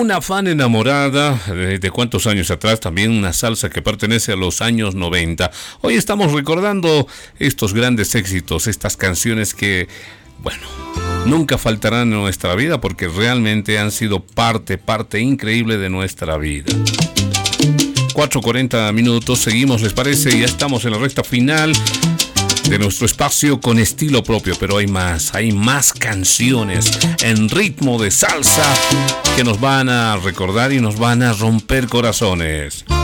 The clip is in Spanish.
Una fan enamorada de cuántos años atrás, también una salsa que pertenece a los años 90. Hoy estamos recordando estos grandes éxitos, estas canciones que, bueno, nunca faltarán en nuestra vida porque realmente han sido parte increíble de nuestra vida. 4:40 minutos, seguimos, ¿les parece? Ya estamos en la recta final de nuestro espacio con estilo propio, pero hay más canciones en ritmo de salsa que nos van a recordar y nos van a romper corazones.